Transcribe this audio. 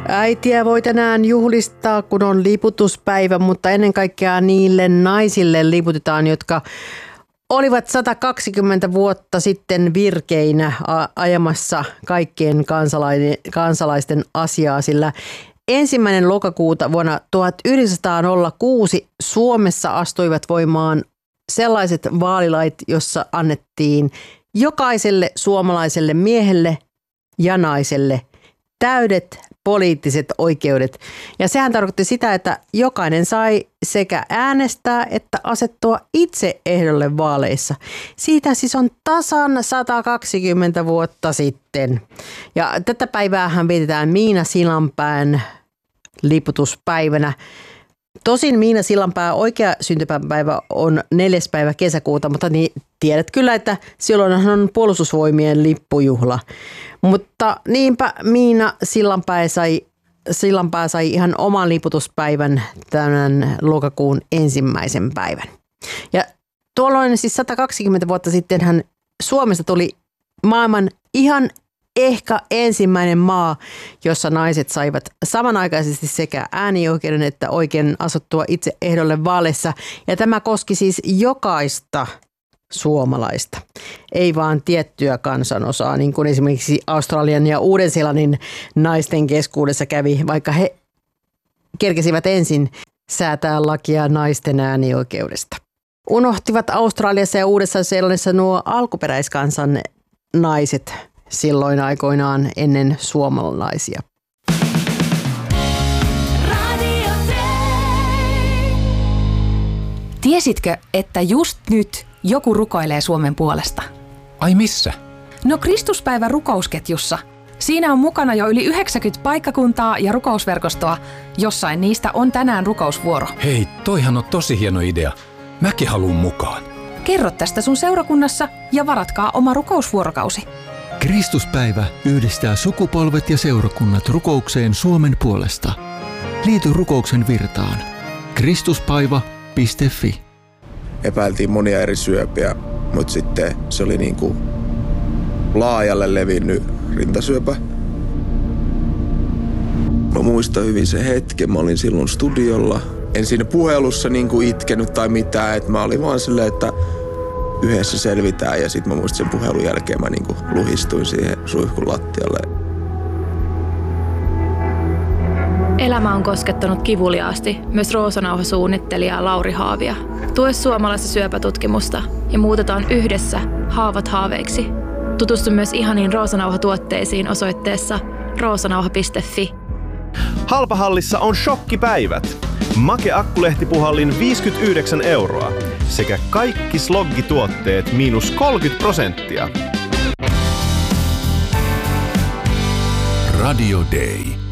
Äitiä voi tänään juhlistaa, kun on liputuspäivä, mutta ennen kaikkea niille naisille liputetaan, jotka olivat 120 vuotta sitten virkeinä ajamassa kaikkien kansalaisten asiaa, sillä 1. lokakuuta vuonna 1906 Suomessa astuivat voimaan sellaiset vaalilait, jossa annettiin jokaiselle suomalaiselle miehelle ja naiselle täydet poliittiset oikeudet. Ja sehän tarkoitti sitä, että jokainen sai sekä äänestää että asettua itse ehdolle vaaleissa. Siitä siis on tasan 120 vuotta sitten. Ja tätä päiväähän vietetään Miina Sillanpään liputuspäivänä. Tosin Miina Sillanpää oikea syntymäpäivä on 4. päivä kesäkuuta, mutta niin tiedät kyllä, että silloin on puolustusvoimien lippujuhla. Mutta niinpä Miina Sillanpää sai ihan oman liputuspäivän tämän lokakuun 1. päivän. Ja tuolloin siis 120 vuotta sittenhän Suomesta tuli maailman ihan ehkä ensimmäinen maa, jossa naiset saivat samanaikaisesti sekä äänioikeuden että oikeuden asettua itse ehdolle vaaleissa. Ja tämä koski siis jokaista suomalaista, ei vaan tiettyä kansanosaa, niin kuin esimerkiksi Australian ja Uuden-Seelannin naisten keskuudessa kävi, vaikka he kerkesivät ensin säätää lakia naisten äänioikeudesta. Unohtivat Australiassa ja Uudessa-Seelannissa nuo alkuperäiskansan naiset silloin aikoinaan ennen suomalaisia. Tiesitkö, että just nyt joku rukoilee Suomen puolesta? Ai missä? No Kristuspäivän rukousketjussa. Siinä on mukana jo yli 90 paikkakuntaa ja rukousverkostoa. Jossain niistä on tänään rukousvuoro. Hei, toihan on tosi hieno idea. Mäkin haluun mukaan. Kerro tästä sun seurakunnassa ja varatkaa oma rukousvuorokausi. Kristuspäivä yhdistää sukupolvet ja seurakunnat rukoukseen Suomen puolesta. Liity rukouksen virtaan. Kristuspaiva.fi. Epäiltiin monia eri syöpiä, mutta sitten se oli niin kuin laajalle levinnyt rintasyöpä. Mä muistan hyvin sen hetken. Mä olin silloin studiolla. En siinä puhelussa niin kuin itkenyt tai mitään. Et mä olin vaan silleen, että yhdessä selvitään. Ja sitten mä muistan sen puhelun jälkeen mä niin kuin luhistuin siihen suihkun lattialle. Elämä on koskettanut kivuliaasti myös Roosanauha-suunnittelija Lauri Haavia. Tue suomalaista syöpätutkimusta ja muutetaan yhdessä haavat haaveiksi. Tutustu myös ihaniin Roosanauha-tuotteisiin osoitteessa roosanauha.fi. Halpahallissa on shokkipäivät. Make Akkulehtipuhallin 59 € sekä kaikki sloggituotteet -30%. Radio Day.